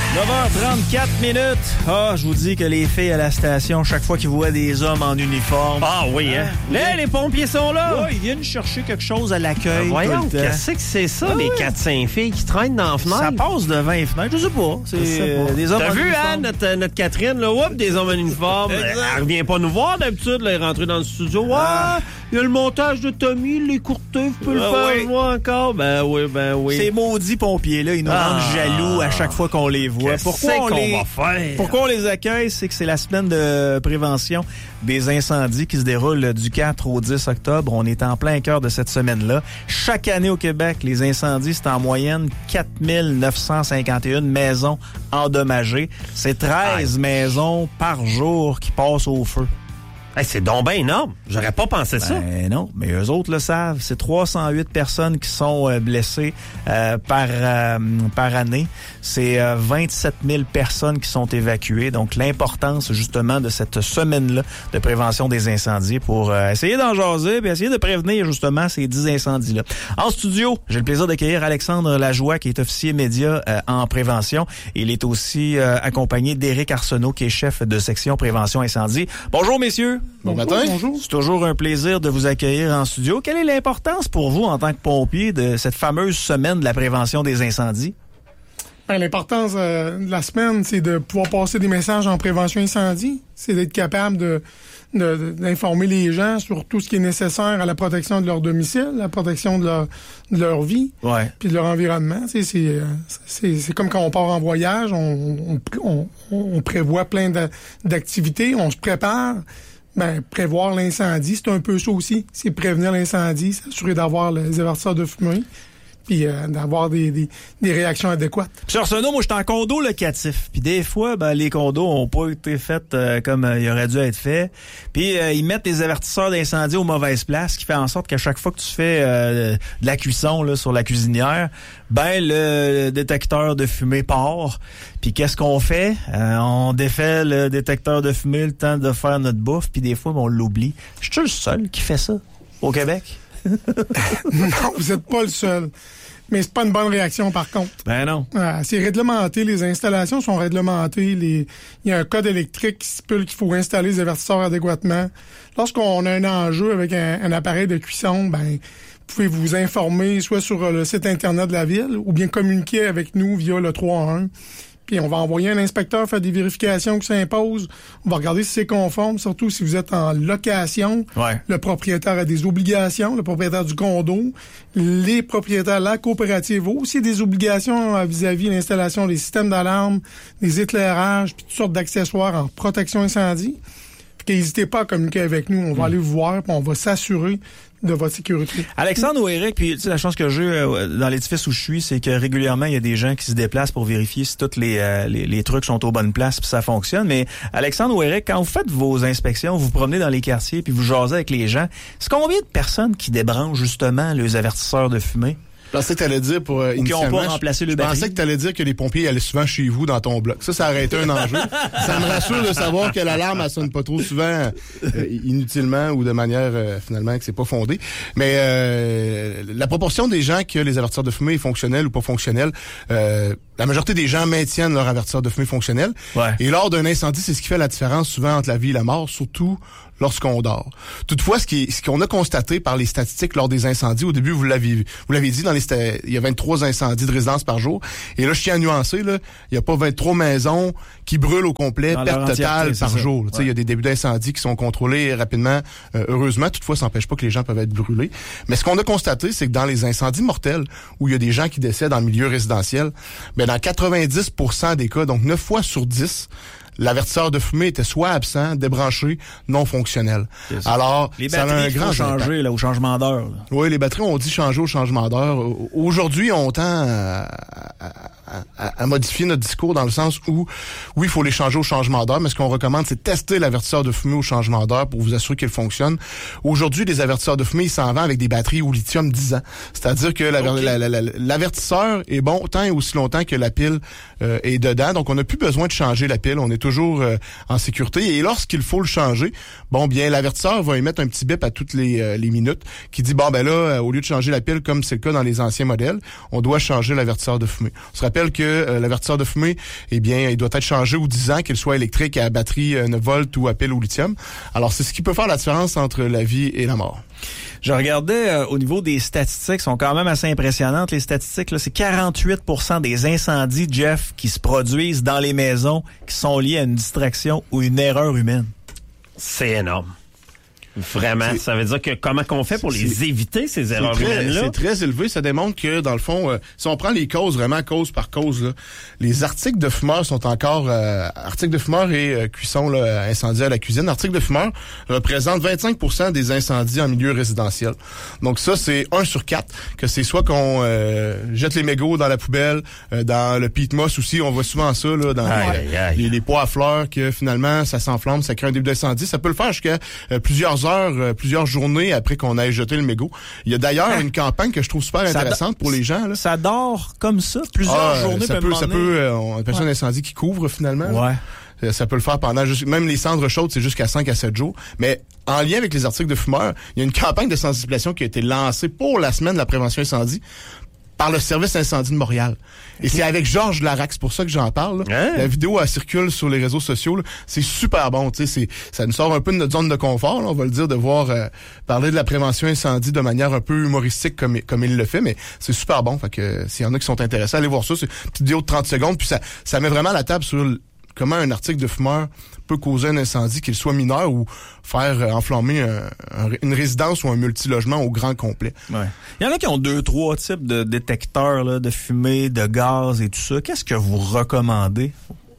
9h34. Ah, je vous dis que les filles à la station, chaque fois qu'ils voient des hommes en uniforme... Ah oui, hein? Là, les pompiers sont là! Ouais, ils viennent chercher quelque chose à l'accueil. Voyons, tout le temps. qu'est-ce que c'est ça, les 4-5 filles qui traînent dans la fenêtre? Ça passe devant les fenêtres, je sais pas. C'est des hommes T'as en vu, uniforme. hein, notre Catherine, là, oups, des hommes en uniforme. Elle revient pas nous voir d'habitude, là, elle est rentrée dans le studio. Ouais, il y a le montage de Tommy, les courteux, vous pouvez le faire, oui. je vois encore. Ben oui. Ces maudits pompiers-là, ils nous rendent jaloux à chaque fois qu'on les voit. Pourquoi on les accueille? C'est que c'est la semaine de prévention des incendies qui se déroule du 4 au 10 octobre. On est en plein cœur de cette semaine-là. Chaque année au Québec, les incendies, c'est en moyenne 4951 maisons endommagées. C'est 13 maisons par jour qui passent au feu. Hey, c'est donc bien énorme. J'aurais pas pensé ça. Ben non, mais eux autres le savent. C'est 308 personnes qui sont blessées par année. C'est 27 000 personnes qui sont évacuées. Donc, l'importance, justement, de cette semaine-là de prévention des incendies pour essayer d'en jaser et essayer de prévenir, justement, ces 10 incendies-là. En studio, j'ai le plaisir d'accueillir Alexandre Lajoie, qui est officier média en prévention. Il est aussi accompagné d'Éric Arsenault, qui est chef de section prévention incendie. Bonjour, messieurs. Bon matin. Bonjour. C'est toujours un plaisir de vous accueillir en studio. Quelle est l'importance pour vous, en tant que pompier, de cette fameuse semaine de la prévention des incendies? L'importance de la semaine, c'est de pouvoir passer des messages en prévention incendie. C'est d'être capable d'informer les gens sur tout ce qui est nécessaire à la protection de leur domicile, la protection de leur vie, puis de leur environnement. C'est comme quand on part en voyage, on prévoit plein d'activités, on se prépare. Ben, prévoir l'incendie, c'est un peu ça aussi. C'est prévenir l'incendie, s'assurer d'avoir les avertisseurs de fumée, puis d'avoir des réactions adéquates. Sur Arsenault, moi, je suis en condo locatif. Puis des fois, les condos ont pas été faits comme il aurait dû être fait. Puis ils mettent des avertisseurs d'incendie aux mauvaises places, ce qui fait en sorte qu'à chaque fois que tu fais de la cuisson là, sur la cuisinière, le détecteur de fumée part. Puis qu'est-ce qu'on fait? On défait le détecteur de fumée le temps de faire notre bouffe, puis des fois, on l'oublie. Je suis le seul qui fait ça au Québec? Non, vous n'êtes pas le seul. Mais c'est pas une bonne réaction, par contre. Ben non. C'est réglementé. Les installations sont réglementées. Il y a un code électrique qui stipule qu'il faut installer les avertisseurs adéquatement. Lorsqu'on a un enjeu avec un appareil de cuisson, vous pouvez vous informer soit sur le site Internet de la Ville ou bien communiquer avec nous via le 311. Puis on va envoyer un inspecteur faire des vérifications qui s'imposent. On va regarder si c'est conforme, surtout si vous êtes en location. Ouais. Le propriétaire a des obligations, le propriétaire du condo. Les propriétaires, la coopérative ont aussi des obligations vis-à-vis l'installation des systèmes d'alarme, des éclairages, puis toutes sortes d'accessoires en protection incendie. Puis n'hésitez pas à communiquer avec nous. On va aller vous voir, puis on va s'assurer de votre sécurité. Alexandre ou Éric, puis tu sais, la chance que j'ai dans l'édifice où je suis, c'est que régulièrement, il y a des gens qui se déplacent pour vérifier si tous les trucs sont aux bonnes places puis ça fonctionne. Mais Alexandre ou Éric, quand vous faites vos inspections, vous promenez dans les quartiers puis vous jasez avec les gens, c'est combien de personnes qui débranchent justement les avertisseurs de fumée? Je pensais que tu allais dire pour qui n'ont pas remplacé le batterie. Je pensais que tu allais dire que les pompiers allaient souvent chez vous dans ton bloc. Ça aurait été un enjeu. Ça me rassure de savoir que l'alarme elle sonne pas trop souvent inutilement ou de manière finalement que c'est pas fondé. Mais la proportion des gens que les avertisseurs de fumée est fonctionnels ou pas fonctionnels, la majorité des gens maintiennent leur avertisseur de fumée fonctionnel. Ouais. Et lors d'un incendie, c'est ce qui fait la différence souvent entre la vie et la mort, surtout lorsqu'on dort. Toutefois, ce qu'on a constaté par les statistiques lors des incendies, au début, vous l'avez dit, il y a 23 incendies de résidence par jour. Et là, je tiens à nuancer, il n'y a pas 23 maisons qui brûlent au complet, perte totale par jour. Il y a des débuts d'incendie qui sont contrôlés rapidement, heureusement. Toutefois, ça n'empêche pas que les gens peuvent être brûlés. Mais ce qu'on a constaté, c'est que dans les incendies mortels, où il y a des gens qui décèdent en milieu résidentiel, dans 90% des cas, donc 9 fois sur 10, l'avertisseur de fumée était soit absent, débranché, non fonctionnel. Alors, les ça a batteries, un grand changer là, au changement d'heure. Là. Oui, les batteries, on dit changer au changement d'heure. Aujourd'hui, on tend à modifier notre discours dans le sens où, oui, il faut les changer au changement d'heure, mais ce qu'on recommande, c'est tester l'avertisseur de fumée au changement d'heure pour vous assurer qu'il fonctionne. Aujourd'hui, les avertisseurs de fumée, ils s'en vendent avec des batteries au lithium 10 ans. C'est-à-dire que l'avertisseur est bon tant et aussi longtemps que la pile est dedans. Donc, on n'a plus besoin de changer la pile. On est toujours en sécurité. Et lorsqu'il faut le changer, bien l'avertisseur va émettre un petit bip à toutes les minutes qui dit au lieu de changer la pile comme c'est le cas dans les anciens modèles, on doit changer l'avertisseur de fumée. On se rappelle que l'avertisseur de fumée, il doit être changé aux 10 ans, qu'il soit électrique, à batterie 9 volts ou à pile au lithium. Alors c'est ce qui peut faire la différence entre la vie et la mort. Je regardais au niveau des statistiques, sont quand même assez impressionnantes. Les statistiques, là, c'est 48% des incendies, Jeff, qui se produisent dans les maisons qui sont liés à une distraction ou une erreur humaine. C'est énorme. Vraiment, ça veut dire que comment qu'on fait pour les éviter, ces erreurs humaines-là? C'est très élevé. Ça démontre que, dans le fond, si on prend les causes, vraiment cause par cause, là, les articles de fumeurs sont encore... articles de fumeurs et cuisson incendie à la cuisine. Articles de fumeurs représentent 25% des incendies en milieu résidentiel. Donc ça, c'est 1 sur 4, que c'est soit qu'on jette les mégots dans la poubelle, dans le peat moss aussi, on voit souvent ça, là, dans les pots à fleurs, que finalement, ça s'enflamme, ça crée un début d'incendie. Ça peut le faire jusqu'à plusieurs journées après qu'on ait jeté le mégot. Il y a d'ailleurs une campagne que je trouve super intéressante pour les gens. Là. Ça dort comme ça, plusieurs journées. On appelle ça un incendie qui couvre finalement. Ouais. Ça peut le faire pendant même les cendres chaudes, c'est jusqu'à 5 à 7 jours. Mais en lien avec les articles de fumeurs, il y a une campagne de sensibilisation qui a été lancée pour la semaine de la prévention incendie par le service incendie de Montréal. Et c'est avec Georges Larac, c'est pour ça que j'en parle. La vidéo, elle circule sur les réseaux sociaux. Là. C'est super bon. Ça nous sort un peu de notre zone de confort, là, on va le dire, de voir parler de la prévention incendie de manière un peu humoristique comme il le fait, mais c'est super bon. Fait que s'il y en a qui sont intéressés, allez voir ça. C'est une petite vidéo de 30 secondes, puis ça met vraiment la table sur comment un article de fumeur peut causer un incendie, qu'il soit mineur ou faire enflammer une résidence ou un multilogement au grand complet. Ouais. Il y en a qui ont 2-3 types de détecteurs là, de fumée, de gaz et tout ça. Qu'est-ce que vous recommandez?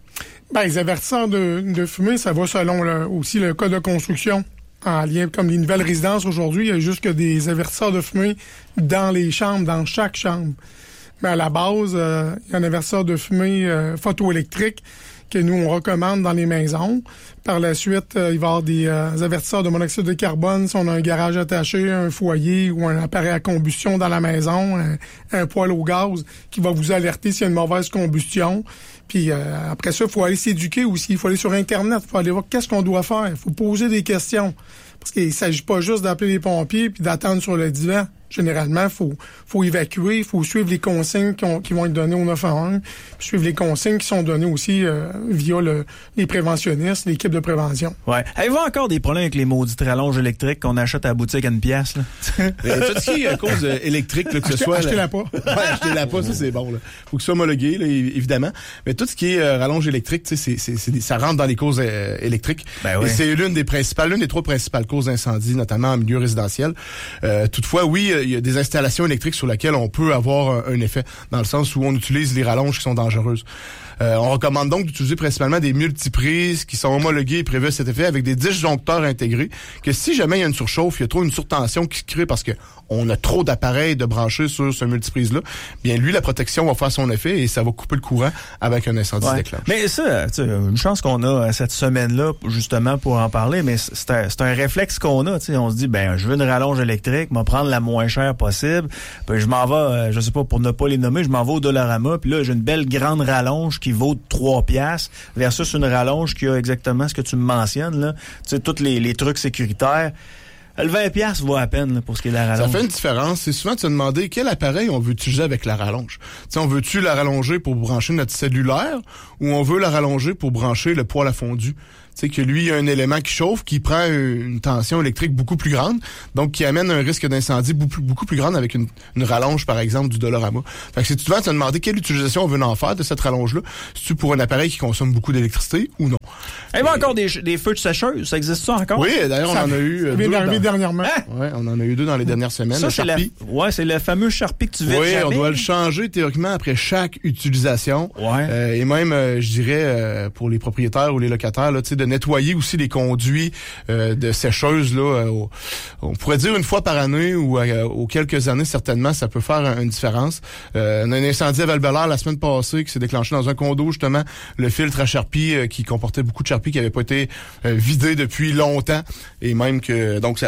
Les avertisseurs de fumée, ça va selon aussi le code de construction. En lien, comme les nouvelles résidences aujourd'hui, il y a juste que des avertisseurs de fumée dans les chambres, dans chaque chambre. Mais à la base, il y a un avertisseur de fumée photoélectrique que nous, on recommande dans les maisons. Par la suite, il va y avoir des avertisseurs de monoxyde de carbone si on a un garage attaché, un foyer ou un appareil à combustion dans la maison, un poêle au gaz qui va vous alerter s'il y a une mauvaise combustion. Puis après ça, il faut aller s'éduquer aussi. Il faut aller sur Internet, il faut aller voir qu'est-ce qu'on doit faire. Il faut poser des questions. Parce qu'il ne s'agit pas juste d'appeler les pompiers puis d'attendre sur le divan. Généralement, faut évacuer, il faut suivre les consignes qui vont être données au 911, puis suivre les consignes qui sont données aussi via les préventionnistes, l'équipe de prévention. Ouais. Avez-vous encore des problèmes avec les maudites rallonges électriques qu'on achète à la boutique à 1 pièce là? Tout ce qui est à cause électrique, là, que ce soit... Achetez-la pas. Ouais, achetez-la pas, ça c'est bon. Là. Faut que ce soit homologué, là, évidemment. Mais tout ce qui est rallonge électrique, ça rentre dans les causes électriques. Ben oui. Et c'est l'une des 3 principales causes d'incendie, notamment en milieu résidentiel. Toutefois, oui, il y a des installations électriques sur lesquelles on peut avoir un effet, dans le sens où on utilise les rallonges qui sont dangereuses. On recommande donc d'utiliser principalement des multiprises qui sont homologuées et prévues à cet effet avec des disjoncteurs intégrés, que si jamais il y a une surchauffe, il y a trop une surtension qui se crée parce que on a trop d'appareils de brancher sur ce multiprise-là, bien lui, la protection va faire son effet et ça va couper le courant avec un incendie déclenché. Mais ça, une chance qu'on a cette semaine-là, justement, pour en parler, mais c'est un réflexe qu'on a. On se dit, je veux une rallonge électrique, je vais prendre la moins chère possible, puis je m'en vais, je sais pas, pour ne pas les nommer, je m'en vais au Dollarama, puis là, j'ai une belle grande rallonge qui vaut 3 piastres versus une rallonge qui a exactement ce que tu me mentionnes, là. Tu sais, tous les trucs sécuritaires. Le 20 piastres vaut à peine là, pour ce qui est de la rallonge. Ça fait une différence. C'est souvent de se demander quel appareil on veut utiliser avec la rallonge. T'sais, on veut-tu la rallonger pour brancher notre cellulaire ou on veut la rallonger pour brancher le poêle à fondu? Tu sais que lui, il y a un élément qui chauffe, qui prend une tension électrique beaucoup plus grande, donc qui amène un risque d'incendie beaucoup plus grande avec une rallonge, par exemple, du Dollarama. Fait que c'est souvent de se demander quelle utilisation on veut en faire de cette rallonge-là. C'est-tu pour un appareil qui consomme beaucoup d'électricité ou non? Il y a encore des feux de sécheuse, ça existe ça encore? Oui, d'ailleurs, on en a eu deux. Dernièrement. Ouais, on en a eu 2 dans les dernières semaines. Ça, c'est le fameux Sharpie que tu vides jamais. Oui, on doit le changer théoriquement après chaque utilisation. Ouais. Et même, je dirais, pour les propriétaires ou les locataires, là, de nettoyer aussi les conduits de sécheuse. Là, on pourrait dire une fois par année ou aux quelques années, certainement, ça peut faire une différence. On a un incendie à Val-Bélair la semaine passée qui s'est déclenché dans un condo, justement. Le filtre à Sharpie qui comportait beaucoup de Sharpie qui n'avait pas été vidé depuis longtemps. Et même que... Donc,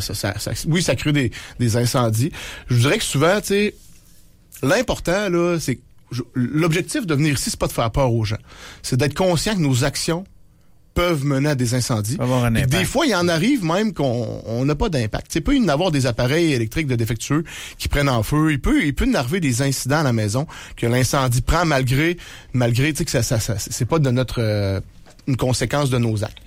oui, ça crée des incendies. Je dirais que souvent, tu sais, l'important, là, c'est... L'objectif de venir ici, c'est pas de faire peur aux gens. C'est d'être conscient que nos actions peuvent mener à des incendies. Des fois, il en arrive même qu'on n'a pas d'impact. Il peut y en avoir des appareils électriques de défectueux qui prennent en feu. Il peut y arriver des incidents à la maison que l'incendie prend malgré que ça c'est pas de notre une conséquence de nos actes.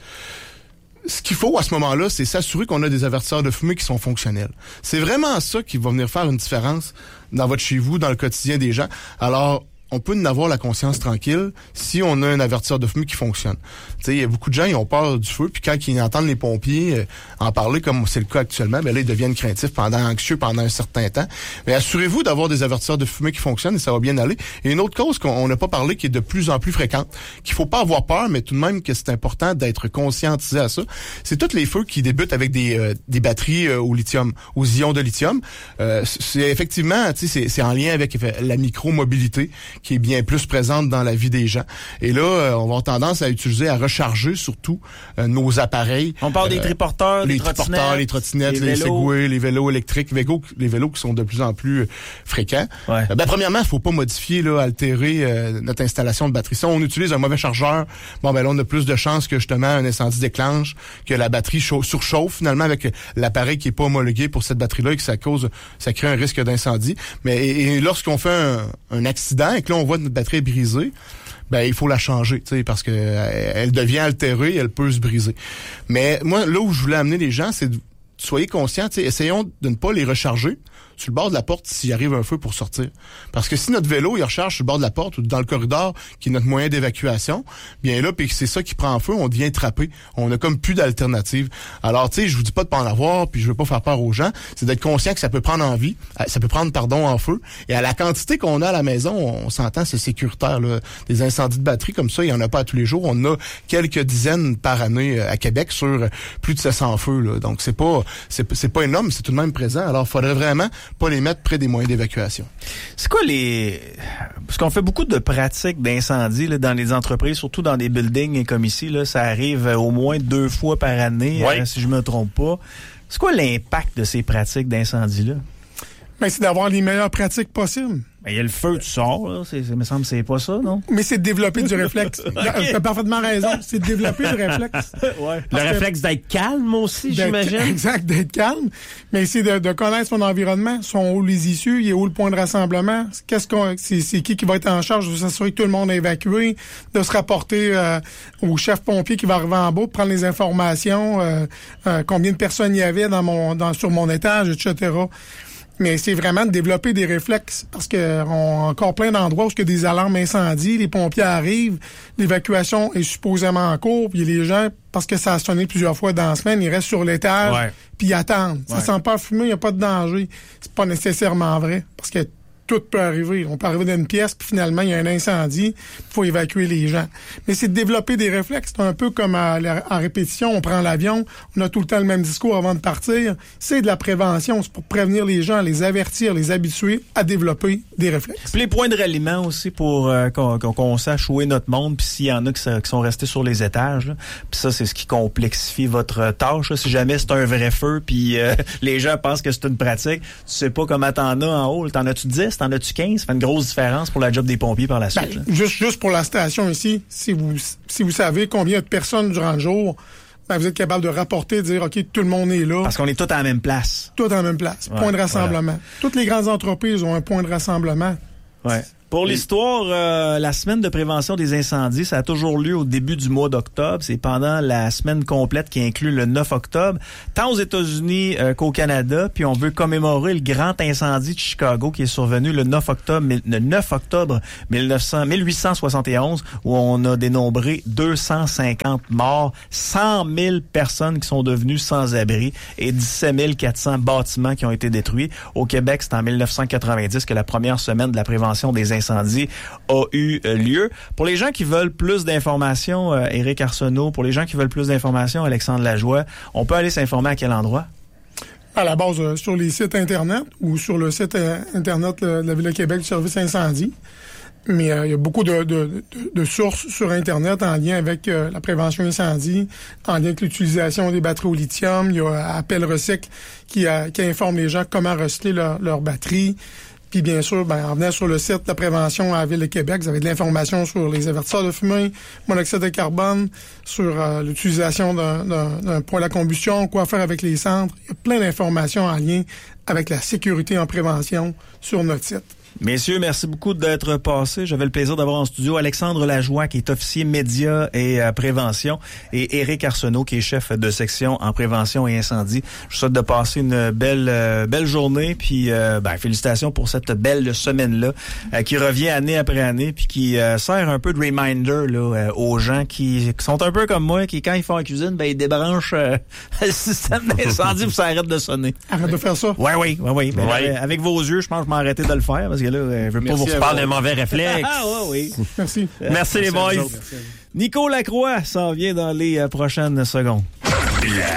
Ce qu'il faut à ce moment-là, c'est s'assurer qu'on a des avertisseurs de fumée qui sont fonctionnels. C'est vraiment ça qui va venir faire une différence dans votre chez vous, dans le quotidien des gens. Alors, on peut en avoir la conscience tranquille si on a un avertisseur de fumée qui fonctionne. Tu sais, il y a beaucoup de gens, ils ont peur du feu, puis quand ils entendent les pompiers en parler, comme c'est le cas actuellement, ben là, ils deviennent craintifs, anxieux pendant un certain temps. Mais assurez-vous d'avoir des avertisseurs de fumée qui fonctionnent et ça va bien aller. Et une autre cause qu'on n'a pas parlé, qui est de plus en plus fréquente, qu'il faut pas avoir peur, mais tout de même que c'est important d'être conscientisé à ça, c'est tous les feux qui débutent avec des batteries au lithium, aux ions de lithium. C'est effectivement, tu sais, c'est en lien avec la micro-mobilité qui est bien plus présente dans la vie des gens. Et là, on va avoir tendance à recharger surtout nos appareils. On parle des triporteurs, les trottinettes, les Segway, les vélos électriques, les vélos qui sont de plus en plus fréquents. Ouais. Premièrement, il faut pas modifier, altérer notre installation de batterie. Si on utilise un mauvais chargeur, là, on a plus de chances que justement un incendie déclenche, que la batterie surchauffe finalement avec l'appareil qui est pas homologué pour cette batterie-là et que ça crée un risque d'incendie. Mais et lorsqu'on fait un accident et que là on voit notre batterie brisée, il faut la changer, tu sais, parce que elle devient altérée, elle peut se briser. Mais moi, là où je voulais amener les gens, c'est soyez conscients, tu sais, essayons de ne pas les recharger sur le bord de la porte s'il arrive un feu pour sortir. Parce que si notre vélo, il recharge sur le bord de la porte ou dans le corridor, qui est notre moyen d'évacuation, bien là, puis c'est ça qui prend feu, on devient trappé. On a comme plus d'alternative. Alors, tu sais, je vous dis pas de pas en avoir, puis je veux pas faire peur aux gens, c'est d'être conscient que ça peut prendre en feu. Et à la quantité qu'on a à la maison, on s'entend, c'est sécuritaire, là. Des incendies de batterie comme ça, il y en a pas tous les jours. On a quelques dizaines par année à Québec sur plus de 700 feux, là. Donc, c'est pas énorme, c'est tout de même présent. Alors, faudrait vraiment pas les mettre près des moyens d'évacuation. C'est quoi parce qu'on fait beaucoup de pratiques d'incendie là, dans les entreprises, surtout dans des buildings comme ici, là, ça arrive au moins 2 fois par année, si je me trompe pas. C'est quoi l'impact de ces pratiques d'incendie-là? C'est d'avoir les meilleures pratiques possibles. Il y a le feu, tu sors, là. Il me semble que c'est pas ça, non? Mais c'est de développer du réflexe. Tu as parfaitement raison. C'est de développer du réflexe. Le réflexe d'être calme aussi, j'imagine. Exact, d'être calme. Mais c'est de connaître son environnement. Sont où les issues? Il est où le point de rassemblement? C'est qui va être en charge de s'assurer que tout le monde est évacué? De se rapporter au chef pompier qui va arriver en bas pour prendre les informations. Combien de personnes il y avait sur mon étage, etc. Mais c'est vraiment de développer des réflexes parce que on a encore plein d'endroits où il y a des alarmes incendie, les pompiers arrivent, l'évacuation est supposément en cours, puis les gens, parce que ça a sonné plusieurs fois dans la semaine, ils restent sur l'étage puis ils attendent. Ça sent pas fumer, il n'y a pas de danger. C'est pas nécessairement vrai parce que tout peut arriver. On peut arriver dans une pièce, puis finalement, il y a un incendie, il faut évacuer les gens. Mais c'est de développer des réflexes. C'est un peu comme en répétition, on prend l'avion, on a tout le temps le même discours avant de partir. C'est de la prévention, c'est pour prévenir les gens, les avertir, les habituer à développer des réflexes. Puis les points de ralliement aussi pour qu'on sache où est notre monde, puis s'il y en a qui sont restés sur les étages. Là. Puis ça, c'est ce qui complexifie votre tâche. Là. Si jamais c'est un vrai feu, puis les gens pensent que c'est une pratique, tu sais pas comment t'en as en haut. T'en as-tu 10? T'en as-tu 15? Ça fait une grosse différence pour la job des pompiers par la suite. Juste pour la station ici, si vous savez combien de personnes durant le jour, vous êtes capable de rapporter, de dire, OK, tout le monde est là. Parce qu'on est tous à la même place. Tous à la même place. Point de rassemblement. Voilà. Toutes les grandes entreprises ont un point de rassemblement. Ouais. Pour l'histoire, la semaine de prévention des incendies, ça a toujours lieu au début du mois d'octobre. C'est pendant la semaine complète qui inclut le 9 octobre, tant aux États-Unis qu'au Canada. Puis on veut commémorer le grand incendie de Chicago qui est survenu le 9 octobre 1871, où on a dénombré 250 morts, 100 000 personnes qui sont devenues sans abri et 17 400 bâtiments qui ont été détruits. Au Québec, c'est en 1990 que la première semaine de la prévention des incendie a eu lieu. Pour les gens qui veulent plus d'informations, Éric Arsenault, pour les gens qui veulent plus d'informations, Alexandre Lajoie, on peut aller s'informer à quel endroit? À la base, sur les sites Internet ou sur le site Internet de la Ville de Québec du service incendie. Mais il y a beaucoup de sources sur Internet en lien avec la prévention incendie, en lien avec l'utilisation des batteries au lithium. Il y a Appel Recycle qui informe les gens comment recycler leur batterie. Puis bien sûr, en venant sur le site de la prévention à la Ville de Québec, vous avez de l'information sur les avertisseurs de fumée, monoxyde de carbone, sur l'utilisation d'un poêle à combustion, quoi faire avec les cendres. Il y a plein d'informations en lien avec la sécurité en prévention sur notre site. Messieurs, merci beaucoup d'être passés. J'avais le plaisir d'avoir en studio Alexandre Lajoie, qui est officier médias et prévention, et Éric Arsenault, qui est chef de section en prévention et incendie. Je vous souhaite de passer une belle journée, puis félicitations pour cette belle semaine-là qui revient année après année, puis qui sert un peu de reminder là, aux gens qui sont un peu comme moi, qui quand ils font la cuisine, ils débranchent le système d'incendie pour que ça arrête de sonner. Arrête de faire ça. Oui. Avec vos yeux, je pense que je vais m'arrêter de le faire, parce que là, je veux pas vous parler d'un mauvais réflexe. Oui. Merci. Merci les boys. Nico Lacroix s'en vient dans les prochaines secondes.